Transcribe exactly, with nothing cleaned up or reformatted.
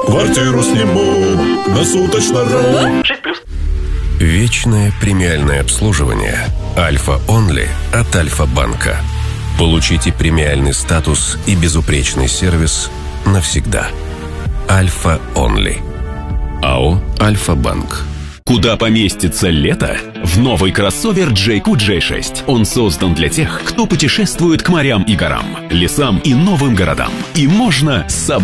Квартиру сниму на суточно. шесть плюс. Вечное премиальное обслуживание Альфа Онли от Альфа-банка. Получите премиальный статус и безупречный сервис навсегда. Альфа Онли. АО Альфа-банк. Куда поместится лето? В новый кроссовер джей кью джей шесть. Он создан для тех, кто путешествует к морям и горам, лесам и новым городам. И можно с собой